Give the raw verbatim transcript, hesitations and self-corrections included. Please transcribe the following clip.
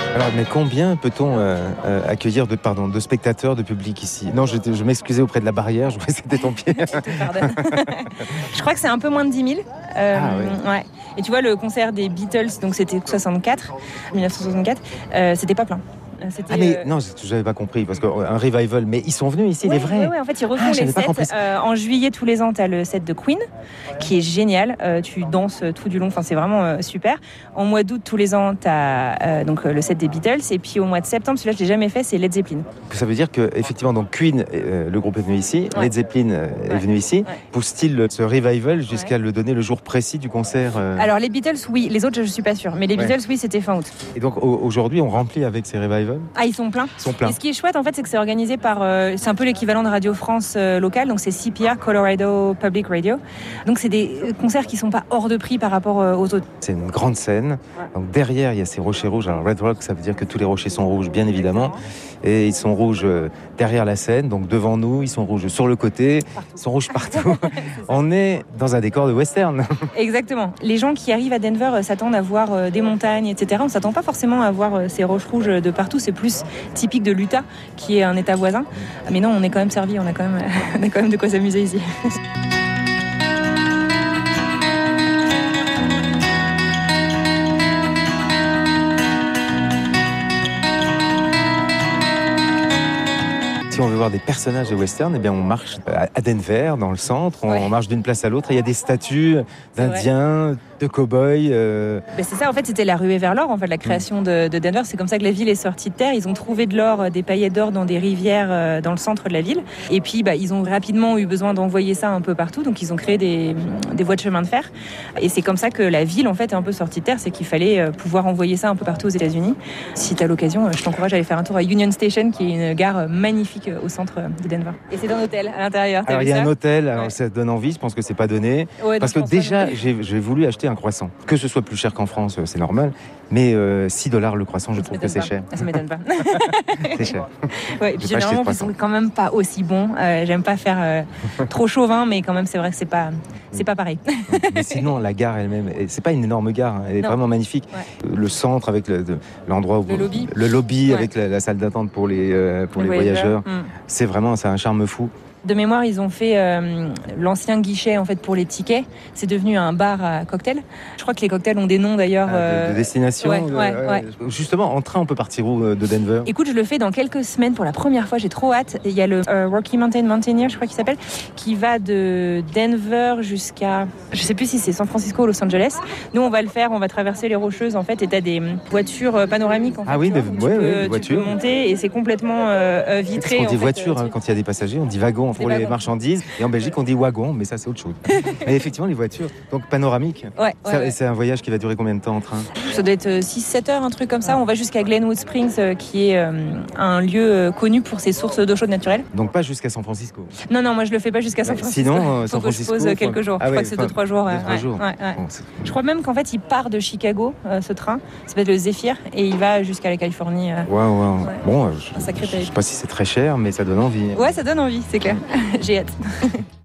Alors, mais combien peut-on euh, euh, accueillir de, pardon, de spectateurs, de public ici? Non, je, je m'excusais auprès de la barrière, je croyais que c'était ton pied. Je te pardonne. Je crois que c'est un peu moins de dix mille. Euh, Ah, oui. ouais. Et tu vois, le concert des Beatles, donc c'était soixante-quatre, dix-neuf cent soixante-quatre, euh, c'était pas plein. C'était, Ah mais euh... non, j'avais pas compris, parce qu'un revival, mais ils sont venus ici, ouais, les vrais. Ouais, ouais, en fait, ils refont ah, les sets. Euh, en juillet, tous les ans, tu as le set de Queen, qui est génial. Euh, tu danses tout du long, enfin, c'est vraiment euh, super. En mois d'août, tous les ans, tu as euh, donc, le set des Beatles. Et puis au mois de septembre, celui-là, je l'ai jamais fait, c'est Led Zeppelin. Ça veut dire qu'effectivement, donc Queen, euh, le groupe est venu ici, ouais. Led Zeppelin euh, est ouais. venu ici. Ouais. Pousse-t-il ce revival jusqu'à ouais. le donner le jour précis du concert euh... Alors, les Beatles, oui. Les autres, je ne suis pas sûre. Mais les ouais. Beatles, oui, c'était fin août. Et donc, aujourd'hui, on remplit avec ces revivals? Ah, ils sont pleins. Sont pleins. Et ce qui est chouette, en fait, c'est que c'est organisé par... Euh, c'est un peu l'équivalent de Radio France euh, locale. Donc, c'est C P R, Colorado Public Radio. Donc, c'est des concerts qui ne sont pas hors de prix par rapport euh, aux autres. C'est une grande scène. Ouais. Donc, derrière, il y a ces rochers rouges. Alors, Red Rock, ça veut dire que tous les rochers sont rouges, bien évidemment. Et ils sont rouges euh, derrière la scène. Donc, devant nous, ils sont rouges sur le côté. Partout. Ils sont rouges partout. On est dans un décor de western. Exactement. Les gens qui arrivent à Denver euh, s'attendent à voir euh, des montagnes, et cetera. On ne s'attend pas forcément à voir euh, ces roches rouges de partout. C'est plus typique de l'Utah, qui est un état voisin. Mais non, on est quand même servi. On a quand même, on a quand même de quoi s'amuser ici. Si on veut voir des personnages de western, eh bien on marche à Denver, dans le centre, on ouais. marche d'une place à l'autre. Il y a des statues d'Indiens, de cow-boys. Euh... Ben c'est ça, en fait, c'était la ruée vers l'or, en fait, la création de, de Denver. C'est comme ça que la ville est sortie de terre. Ils ont trouvé de l'or, des paillettes d'or dans des rivières euh, dans le centre de la ville. Et puis, bah, ils ont rapidement eu besoin d'envoyer ça un peu partout. Donc, ils ont créé des, des voies de chemin de fer. Et c'est comme ça que la ville, en fait, est un peu sortie de terre. C'est qu'il fallait euh, pouvoir envoyer ça un peu partout aux États-Unis. Si tu as l'occasion, je t'encourage à aller faire un tour à Union Station, qui est une gare magnifique au centre de Denver. Et c'est un hôtel à l'intérieur. Alors il y a ça un hôtel, alors ouais. ça donne envie, je pense que c'est pas donné. Ouais, parce que déjà, j'ai, j'ai voulu acheter un croissant. Que ce soit plus cher qu'en France, c'est normal. Mais euh, six dollars le croissant, je ça trouve que c'est pas. cher. Ça m'étonne pas. C'est cher. Ouais, et puis généralement, ils sont quand même pas aussi bons. Euh, j'aime pas faire euh, trop chauvin, mais quand même, c'est vrai que c'est pas, c'est pas pareil. Mais sinon, la gare elle-même, c'est pas une énorme gare, hein, elle est non. vraiment magnifique. Ouais. Le centre avec le, l'endroit où le lobby, le lobby ouais. avec la, la salle d'attente pour les euh, pour les, les voyageurs, voyageurs. Mmh. C'est vraiment, c'est un charme fou. De mémoire, ils ont fait euh, l'ancien guichet en fait pour les tickets. C'est devenu un bar à cocktails. Je crois que les cocktails ont des noms d'ailleurs. Euh... De, de destination. Ouais, ouais, euh, ouais. Justement, en train, on peut partir où de Denver? Écoute, je le fais dans quelques semaines pour la première fois. J'ai trop hâte. Il y a le euh, Rocky Mountain Mountaineer, je crois qu'il s'appelle, qui va de Denver jusqu'à, je sais plus si c'est San Francisco ou Los Angeles. Nous, on va le faire. On va traverser les Rocheuses en fait. Et t'as des voitures panoramiques. En fait, ah oui, des, ouais, tu, ouais, peux, des tu voitures. peux monter et c'est complètement euh, vitré. Parce qu'on dit en voiture fait, hein, quand il y a des passagers. On dit wagon pour les marchandises. Et en Belgique, on dit wagon, mais ça, c'est autre chose. Mais effectivement, les voitures, donc panoramiques. Ouais, ça, ouais, ouais. C'est un voyage qui va durer combien de temps en train? Ça doit être six sept heures, un truc comme ça. On va jusqu'à Glenwood Springs, qui est un lieu connu pour ses sources d'eau chaude naturelle. Donc pas jusqu'à San Francisco? Non, non, moi je le fais pas jusqu'à San Francisco. Sinon, San Francisco, faut que je pose quelques jours. Ah je ouais, crois que c'est deux trois jours. Deux, trois ouais, jours. Ouais, ouais. Bon, je crois même qu'en fait, il part de Chicago, euh, ce train. Ça s'appelle le Zephyr, et il va jusqu'à la Californie. Euh... Wow, wow. Ouais. Bon, je, un sacré je sais pas si c'est très cher, mais ça donne envie. Ouais, ça donne envie, c'est clair. J'ai hâte.